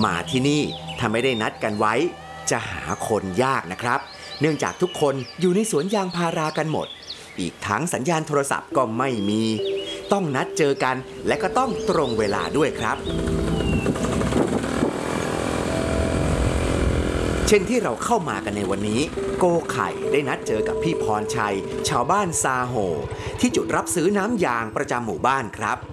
มาที่นี่ถ้าไม่ได้นัดกันไว้จะหาคนยากนะครับเนื่องจากทุกคนอยู่ในสวนยางพารากันหมดอีกทั้งสัญญาณโทรศัพท์ก็ไม่มีต้องนัดเจอกันและก็ต้องตรงเวลาด้วยครับเช่นที่เราเข้ามากันในวันนี้โกไข่ได้นัดเจอกับพี่พรชัยชาวบ้านซาโฮที่จุดรับซื้อน้ำยางประจำหมู่บ้านครับ